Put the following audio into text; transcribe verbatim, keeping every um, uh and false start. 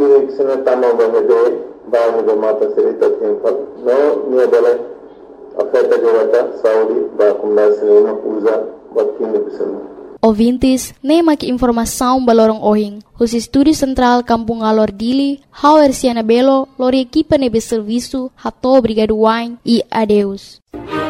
Kini kisana tama bahede bahan go mata serita timpal no niya bale afeta jawata Saudi ba kumda sinema usa bakini bisana. Ouvintes, nem aqui informação balorong ohing. Os estúdios central Kampung Alor Dili, Hauer Siana Belo, lori equipa nebe serviço, hato obrigado wine e adeus.